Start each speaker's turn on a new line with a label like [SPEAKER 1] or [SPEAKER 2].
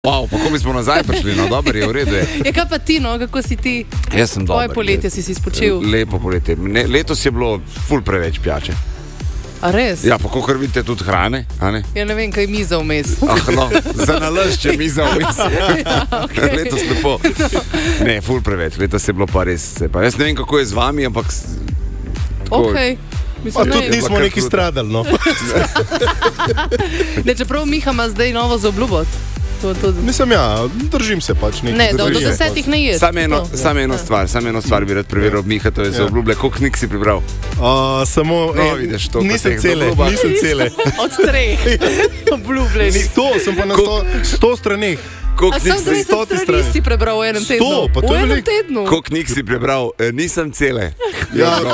[SPEAKER 1] Wow, pa ko mi smo nazaj prišli, no dobro je, v redu je.
[SPEAKER 2] Ja, kaj pa ti, no, kako si ti?
[SPEAKER 1] Jaz sem dober.
[SPEAKER 2] Tvoje poletje si spočil.
[SPEAKER 1] Lepo poletje. Letos je bilo ful preveč pijače.
[SPEAKER 2] A res?
[SPEAKER 1] Ja, pa kakor vidite tudi hrane, a ne?
[SPEAKER 2] Ja, ne vem, kaj je miza vmes.
[SPEAKER 1] No, za nalašče miza vmes.
[SPEAKER 2] Ja, okay.
[SPEAKER 1] Letos lepo. Ne, ful preveč, letos je bilo pa res. Pa jaz ne vem, kako je z vami, ampak...
[SPEAKER 2] Okay.
[SPEAKER 3] Pa tudi nismo neki stradali, no.
[SPEAKER 2] Ne, čeprav Miha ima zdaj novo za obljubo.
[SPEAKER 3] Mislim, ja, držim se pač nekaj.
[SPEAKER 2] Ne, do 10 ne ješ.
[SPEAKER 1] Samo eno stvar bi rad preveril, Miha, to je za obljuble. Koliko knjig si prebral?
[SPEAKER 3] Samo,
[SPEAKER 1] vidiš, to
[SPEAKER 3] nisem cele.
[SPEAKER 2] Od 3 obljubljenih.
[SPEAKER 3] 100, sem pa na 100 straneh.
[SPEAKER 2] A sam 30 strani si prebral v enem tednu?
[SPEAKER 3] 100, pa to je
[SPEAKER 2] v enem
[SPEAKER 3] veliko.
[SPEAKER 2] tednu?
[SPEAKER 1] Koliko knjig si prebral? Nisem cele.
[SPEAKER 3] Ja,